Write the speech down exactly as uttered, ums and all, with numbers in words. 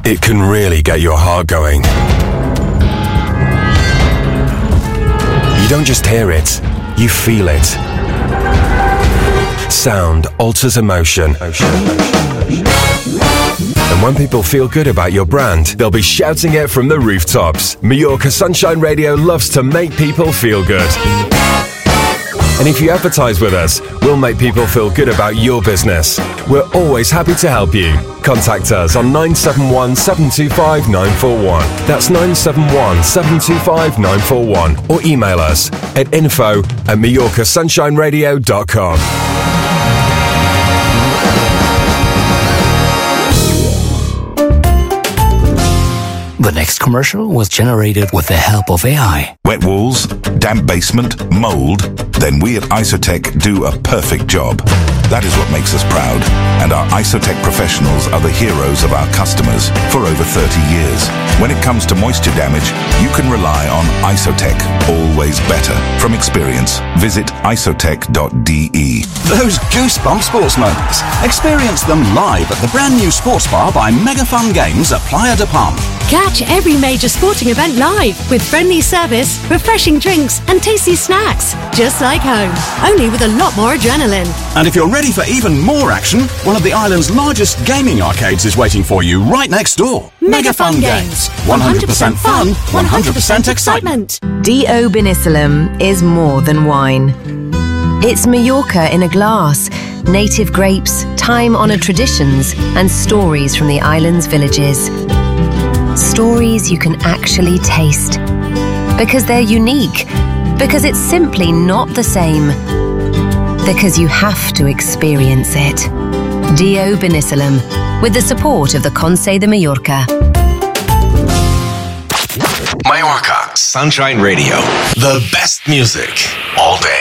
it can really get your heart going. You don't just hear it, you feel it. Sound alters emotion. And when people feel good about your brand, they'll be shouting it from the rooftops. Mallorca Sunshine Radio loves to make people feel good. And if you advertise with us, we'll make people feel good about your business. We're always happy to help you. Contact us on nine seven one, seven two five, nine four one. That's nine seven one, seven two five, nine four one. Or email us at info at mallorca sunshine radio dot com. The next commercial was generated with the help of A I. Wet walls, damp basement, mould? Then we at Isotech do a perfect job. That is what makes us proud. And our Isotech professionals are the heroes of our customers for over thirty years. When it comes to moisture damage, you can rely on Isotech. Always better. From experience, visit isotech dot d e. Those goosebump sports moments. Experience them live at the brand new sports bar by Mega Fun Games at Playa de Palm. Catch every major sporting event live with friendly service, refreshing drinks and tasty snacks. Just like home, only with a lot more adrenaline. And if you're ready for even more action, one of the island's largest gaming arcades is waiting for you right next door. Mega Fun Games. one hundred percent fun, one hundred percent excitement. D.O. Benicelum is more than wine. It's Mallorca in a glass, native grapes, time-honoured traditions and stories from the island's villages. Stories you can actually taste. Because they're unique. Because it's simply not the same. Because you have to experience it. D O. Benicelum, with the support of the Conseil de Mallorca. Mallorca Sunshine Radio. The best music all day.